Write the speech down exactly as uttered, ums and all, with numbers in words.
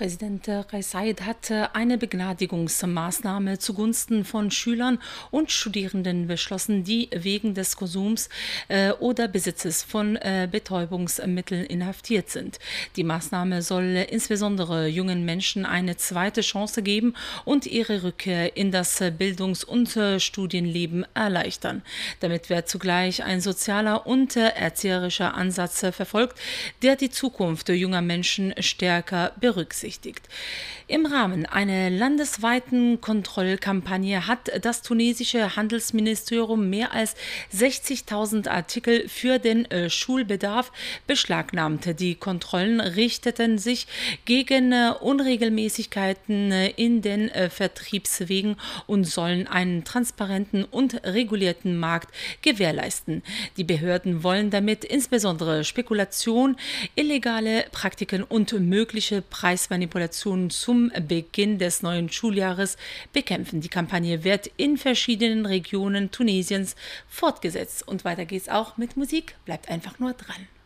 Präsident äh, Kais Saied hat äh, eine Begnadigungsmaßnahme zugunsten von Schülern und Studierenden beschlossen, die wegen des Konsums äh, oder Besitzes von äh, Betäubungsmitteln inhaftiert sind. Die Maßnahme soll äh, insbesondere jungen Menschen eine zweite Chance geben und ihre Rückkehr in das äh, Bildungs- und äh, Studienleben erleichtern. Damit wird zugleich ein sozialer und äh, erzieherischer Ansatz äh, verfolgt, der die Zukunft junger Menschen stärker berücksichtigt. Im Rahmen einer landesweiten Kontrollkampagne hat das tunesische Handelsministerium mehr als sechzigtausend Artikel für den äh, Schulbedarf beschlagnahmt. Die Kontrollen richteten sich gegen äh, Unregelmäßigkeiten äh, in den äh, Vertriebswegen und sollen einen transparenten und regulierten Markt gewährleisten. Die Behörden wollen damit insbesondere Spekulation, illegale Praktiken und mögliche Preismanipulationen zum Beginn des neuen Schuljahres bekämpfen. Die Kampagne wird in verschiedenen Regionen Tunesiens fortgesetzt. Und weiter geht's auch mit Musik. Bleibt einfach nur dran.